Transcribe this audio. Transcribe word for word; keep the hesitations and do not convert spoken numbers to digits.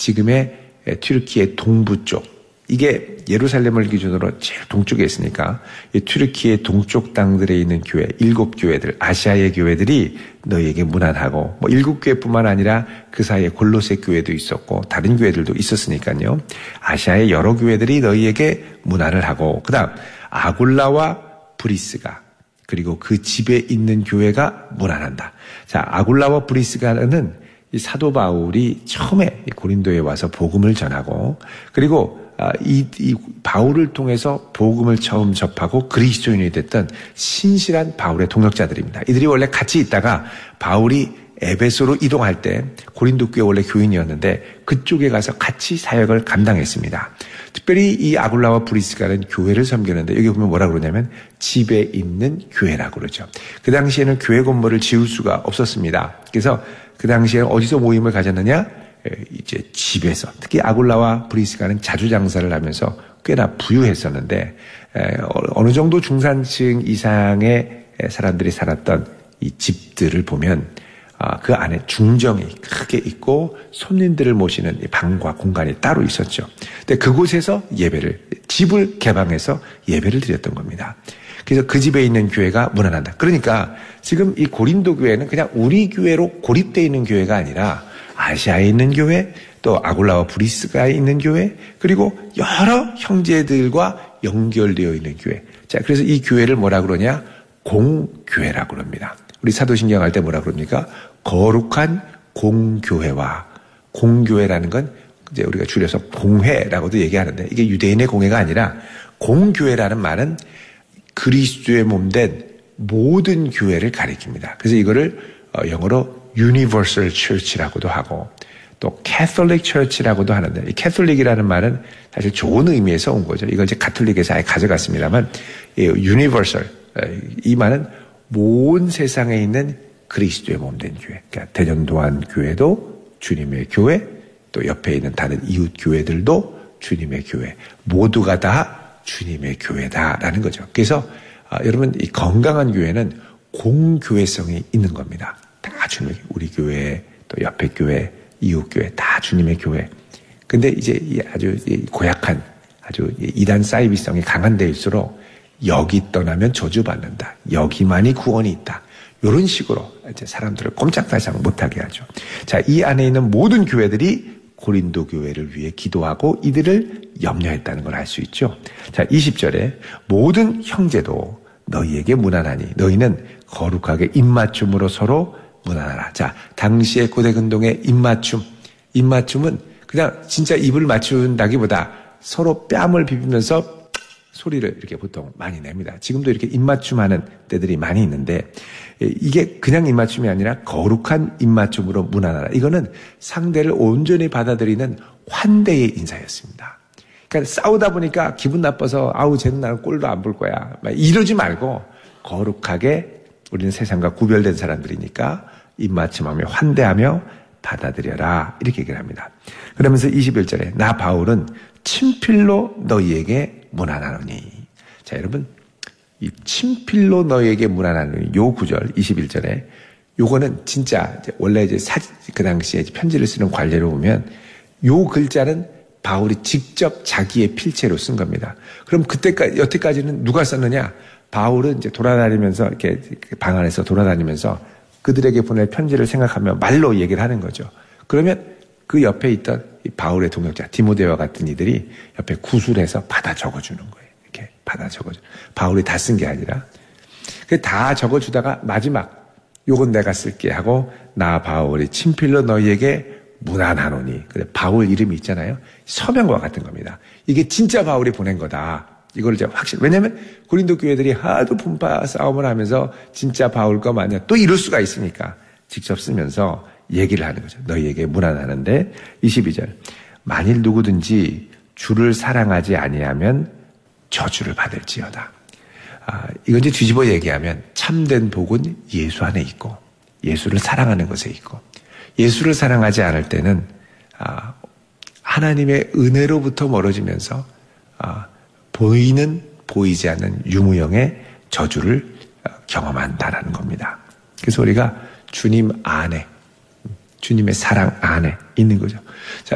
지금의 튀르키예 동부 쪽, 이게 예루살렘을 기준으로 제일 동쪽에 있으니까 이 튀르키예 동쪽 땅들에 있는 교회, 일곱 교회들, 아시아의 교회들이 너희에게 무난하고, 뭐 일곱 교회뿐만 아니라 그 사이에 골로새 교회도 있었고 다른 교회들도 있었으니까요. 아시아의 여러 교회들이 너희에게 무난을 하고, 그 다음 아굴라와 브리스가, 그리고 그 집에 있는 교회가 무난한다. 자, 아굴라와 브리스가는 이 사도 바울이 처음에 고린도에 와서 복음을 전하고, 그리고 이, 이 바울을 통해서 복음을 처음 접하고 그리스도인이 됐던 신실한 바울의 동역자들입니다. 이들이 원래 같이 있다가 바울이 에베소로 이동할 때 고린도 교회 원래 교인이었는데 그쪽에 가서 같이 사역을 감당했습니다. 특별히 이 아굴라와 브리스가는 교회를 섬기는데 여기 보면 뭐라고 그러냐면 집에 있는 교회라고 그러죠. 그 당시에는 교회 건물을 지을 수가 없었습니다. 그래서 그 당시에 어디서 모임을 가졌느냐? 이제 집에서. 특히 아굴라와 브리스가는 자주 장사를 하면서 꽤나 부유했었는데 어느 정도 중산층 이상의 사람들이 살았던 이 집들을 보면 그 안에 중정이 크게 있고 손님들을 모시는 방과 공간이 따로 있었죠. 근데 그곳에서 예배를, 집을 개방해서 예배를 드렸던 겁니다. 그래서 그 집에 있는 교회가 무난한다. 그러니까 지금 이 고린도 교회는 그냥 우리 교회로 고립되어 있는 교회가 아니라 아시아에 있는 교회, 또 아굴라와 브리스가에 있는 교회, 그리고 여러 형제들과 연결되어 있는 교회. 자, 그래서 이 교회를 뭐라 그러냐? 공교회라고 그럽니다. 우리 사도신경 할 때 뭐라 그럽니까? 거룩한 공교회와, 공교회라는 건 이제 우리가 줄여서 공회라고도 얘기하는데 이게 유대인의 공회가 아니라 공교회라는 말은 그리스도의 몸된 모든 교회를 가리킵니다. 그래서 이거를 영어로 Universal Church라고도 하고 또 Catholic Church라고도 하는데 이 Catholic이라는 말은 사실 좋은 의미에서 온 거죠. 이걸 이제 가톨릭에서 아예 가져갔습니다만 Universal, 이 말은 온 세상에 있는 그리스도의 몸된 교회. 그러니까 대전도안 교회도 주님의 교회, 또 옆에 있는 다른 이웃 교회들도 주님의 교회. 모두가 다 주님의 교회다라는 거죠. 그래서 아, 여러분 이 건강한 교회는 공교회성이 있는 겁니다. 다 주님의, 우리 교회, 또 옆에 교회, 이웃 교회, 다 주님의 교회. 근데 이제 아주 고약한, 아주 이단 사이비성이 강한 데일수록 여기 떠나면 저주받는다. 여기만이 구원이 있다. 이런 식으로 이제 사람들을 꼼짝달싹 못하게 하죠. 자, 이 안에 있는 모든 교회들이 고린도 교회를 위해 기도하고 이들을 염려했다는 걸 알 수 있죠. 자, 이십 절에 모든 형제도 너희에게 무난하니 너희는 거룩하게 입맞춤으로 서로 무난하라. 자, 당시의 고대 근동의 입맞춤, 입맞춤은 그냥 진짜 입을 맞춘다기보다 서로 뺨을 비비면서 소리를 이렇게 보통 많이 냅니다. 지금도 이렇게 입맞춤하는 때들이 많이 있는데 이게 그냥 입맞춤이 아니라 거룩한 입맞춤으로 무난하라. 이거는 상대를 온전히 받아들이는 환대의 인사였습니다. 그러니까 싸우다 보니까 기분 나빠서 아우 쟤는 나는 꼴도 안 볼 거야. 이러지 말고 거룩하게 우리는 세상과 구별된 사람들이니까 입맞춤하며 환대하며 받아들여라. 이렇게 얘기를 합니다. 그러면서 이십일 절에 나 바울은 친필로 너희에게 무난하노니. 자, 여러분 이 친필로 너희에게 무난하노니 요 구절 이십일 절에 요거는 진짜 이제 원래 이제 사진 그 당시에 편지를 쓰는 관례로 보면 요 글자는 바울이 직접 자기의 필체로 쓴 겁니다. 그럼 그때까지 여태까지는 누가 썼느냐? 바울은 이제 돌아다니면서 이렇게 방 안에서 돌아다니면서 그들에게 보낼 편지를 생각하며 말로 얘기를 하는 거죠. 그러면 그 옆에 있던 이 바울의 동역자 디모데와 같은 이들이 옆에 구술해서 받아 적어주는 거예요. 이렇게 받아 적어줘. 바울이 다 쓴 게 아니라 다 적어주다가 마지막 요건 내가 쓸게 하고 나 바울이 친필로 너희에게 무난하노니. 그래 바울 이름이 있잖아요. 서명과 같은 겁니다. 이게 진짜 바울이 보낸 거다. 이걸 이제 확실. 왜냐하면 고린도 교회들이 하도 분파 싸움을 하면서 진짜 바울 거 마냐 또 이럴 수가 있으니까 직접 쓰면서 얘기를 하는 거죠. 너희에게 무난하는데 이십이 절 만일 누구든지 주를 사랑하지 아니하면 저주를 받을지어다. 아, 이건 이제 뒤집어 얘기하면 참된 복은 예수 안에 있고 예수를 사랑하는 것에 있고 예수를 사랑하지 않을 때는 아, 하나님의 은혜로부터 멀어지면서 아, 보이는 보이지 않는 유무형의 저주를 경험한다라는 겁니다. 그래서 우리가 주님 안에 주님의 사랑 안에 있는 거죠. 자,